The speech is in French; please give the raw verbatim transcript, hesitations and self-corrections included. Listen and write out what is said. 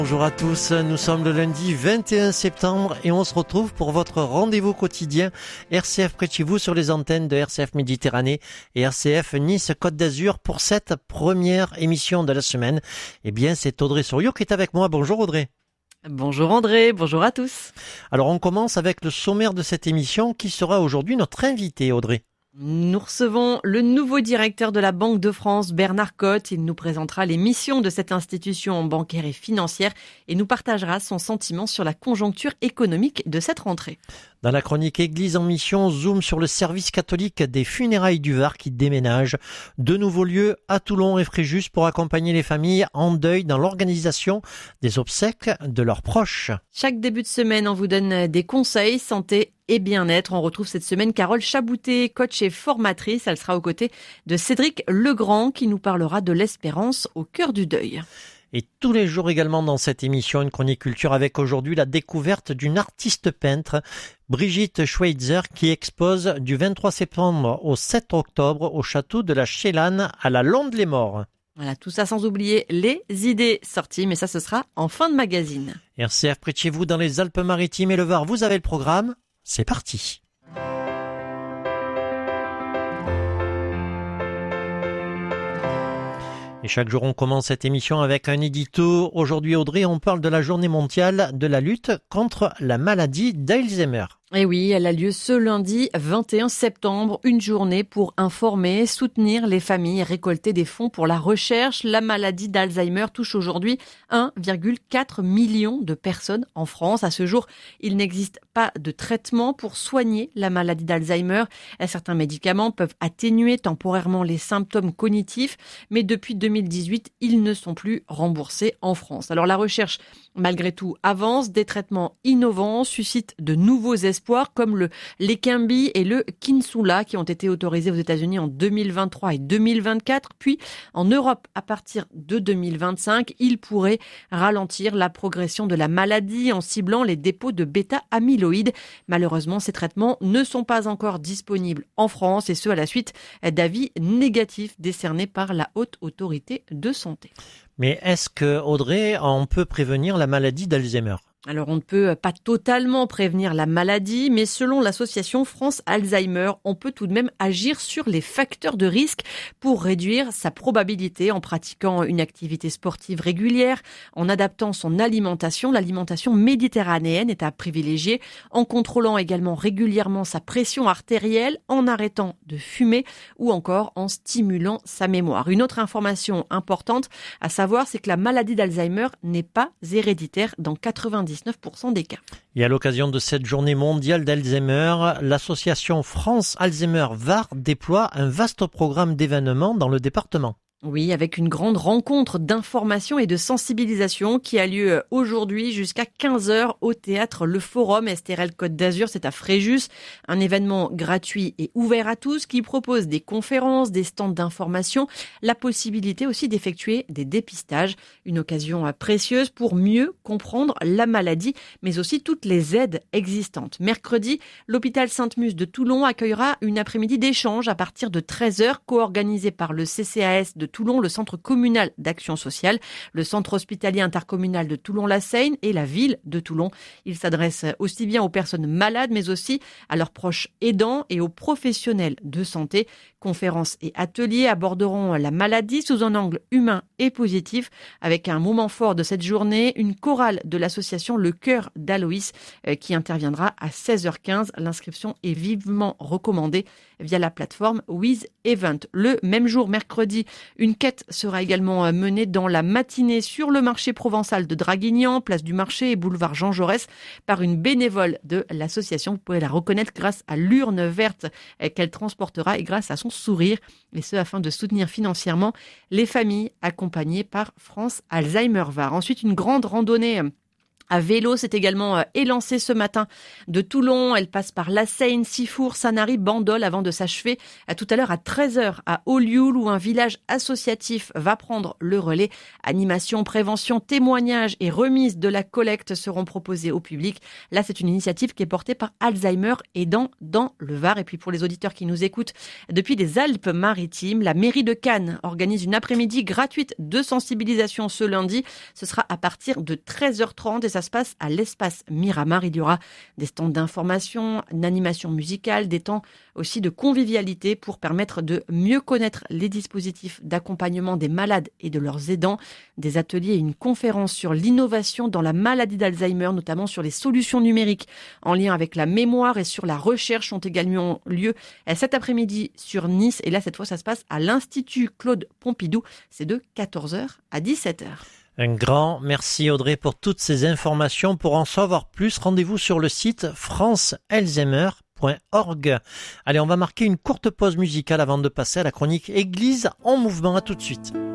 Bonjour à tous, nous sommes le lundi vingt et un septembre et on se retrouve pour votre rendez-vous quotidien R C F près de chez vous sur les antennes de R C F Méditerranée et R C F Nice Côte d'Azur pour cette première émission de la semaine. Eh bien, c'est Audrey Souriau qui est avec moi. Bonjour Audrey. Bonjour André, bonjour à tous. Alors on commence avec le sommaire de cette émission qui sera aujourd'hui notre invité Audrey. Nous recevons le nouveau directeur de la Banque de France, Bernard Cotte. Il nous présentera les missions de cette institution bancaire et financière et nous partagera son sentiment sur la conjoncture économique de cette rentrée. Dans la chronique Église en mission, zoom sur le service catholique des funérailles du Var qui déménage. De nouveaux lieux à Toulon et Fréjus pour accompagner les familles en deuil dans l'organisation des obsèques de leurs proches. Chaque début de semaine, on vous donne des conseils santé et bien-être. On retrouve cette semaine Carole Chaboutet, coach et formatrice. Elle sera aux côtés de Cédric Legrand qui nous parlera de l'espérance au cœur du deuil. Et tous les jours également dans cette émission, une chronique culture avec aujourd'hui la découverte d'une artiste peintre, Brigitte Schweitzer, qui expose du vingt-trois septembre au sept octobre au château de la Chélane à la Londe-les-Morts. Voilà, tout ça sans oublier les idées sorties, mais ça ce sera en fin de magazine. R C F près de chez vous dans les Alpes-Maritimes et le Var, vous avez le programme, c'est parti. Et chaque jour, on commence cette émission avec un édito. Aujourd'hui, Audrey, on parle de la journée mondiale de la lutte contre la maladie d'Alzheimer. Et oui, elle a lieu ce lundi vingt et un septembre, une journée pour informer, soutenir les familles et récolter des fonds pour la recherche. La maladie d'Alzheimer touche aujourd'hui un virgule quatre million de personnes en France. À ce jour, il n'existe pas de traitement pour soigner la maladie d'Alzheimer. Certains médicaments peuvent atténuer temporairement les symptômes cognitifs, mais depuis deux mille dix-huit, ils ne sont plus remboursés en France. Alors la recherche, malgré tout, avance. Des traitements innovants suscitent de nouveaux espoirs comme le Leqembi et le Kinsula qui ont été autorisés aux États-Unis en deux mille vingt-trois et deux mille vingt-quatre. Puis en Europe, à partir de deux mille vingt-cinq, ils pourraient ralentir la progression de la maladie en ciblant les dépôts de bêta-amyloïdes. Malheureusement, ces traitements ne sont pas encore disponibles en France et ce à la suite d'avis négatifs décernés par la Haute Autorité de Santé. Mais est-ce que, Audrey, on peut prévenir la maladie d'Alzheimer ? Alors, on ne peut pas totalement prévenir la maladie, mais selon l'association France Alzheimer, on peut tout de même agir sur les facteurs de risque pour réduire sa probabilité en pratiquant une activité sportive régulière, en adaptant son alimentation. L'alimentation méditerranéenne est à privilégier, en contrôlant également régulièrement sa pression artérielle, en arrêtant de fumer ou encore en stimulant sa mémoire. Une autre information importante à savoir, c'est que la maladie d'Alzheimer n'est pas héréditaire dans quatre-vingt-dix pour cent des cas. Et à l'occasion de cette journée mondiale d'Alzheimer, l'association France Alzheimer Var déploie un vaste programme d'événements dans le département. Oui, avec une grande rencontre d'information et de sensibilisation qui a lieu aujourd'hui jusqu'à quinze heures au théâtre Le Forum S T R L Côte d'Azur, c'est à Fréjus. Un événement gratuit et ouvert à tous qui propose des conférences, des stands d'information, la possibilité aussi d'effectuer des dépistages. Une occasion précieuse pour mieux comprendre la maladie, mais aussi toutes les aides existantes. Mercredi, l'hôpital Sainte-Muse de Toulon accueillera une après-midi d'échange à partir de treize heures, co-organisée par le C C A S de Toulon, le Centre communal d'action sociale, le Centre hospitalier intercommunal de Toulon-la Seyne et la ville de Toulon. Il s'adresse aussi bien aux personnes malades, mais aussi à leurs proches aidants et aux professionnels de santé. Conférences et ateliers aborderont la maladie sous un angle humain et positif, avec un moment fort de cette journée, une chorale de l'association Le Cœur d'Aloïs qui interviendra à seize heures quinze. L'inscription est vivement recommandée via la plateforme Wiz Event. Le même jour, mercredi, une quête sera également menée dans la matinée sur le marché provençal de Draguignan, place du marché et boulevard Jean Jaurès, par une bénévole de l'association. Vous pouvez la reconnaître grâce à l'urne verte qu'elle transportera et grâce à son sourire, et ce afin de soutenir financièrement les familles accompagnées par France Alzheimer Var. Ensuite, une grande randonnée À vélo, c'est également élancé ce matin de Toulon. Elle passe par La Seyne, Sifour, Sanary, Bandol avant de s'achever tout à l'heure à treize heures à Olioul où un village associatif va prendre le relais. Animation, prévention, témoignages et remise de la collecte seront proposés au public. Là, c'est une initiative qui est portée par Alzheimer Aidants dans le Var. Et puis pour les auditeurs qui nous écoutent depuis les Alpes-Maritimes, la mairie de Cannes organise une après-midi gratuite de sensibilisation ce lundi. Ce sera à partir de treize heures trente et ça se passe à l'espace Miramar. Il y aura des stands d'information, d'animation musicale, des temps aussi de convivialité pour permettre de mieux connaître les dispositifs d'accompagnement des malades et de leurs aidants. Des ateliers et une conférence sur l'innovation dans la maladie d'Alzheimer, notamment sur les solutions numériques en lien avec la mémoire et sur la recherche ont également lieu cet après-midi sur Nice. Et là, cette fois, ça se passe à l'Institut Claude Pompidou. C'est de quatorze heures à dix-sept heures. Un grand merci Audrey pour toutes ces informations. Pour en savoir plus, rendez-vous sur le site france alzheimer point org. Allez, on va marquer une courte pause musicale avant de passer à la chronique Église en mouvement. À tout de suite.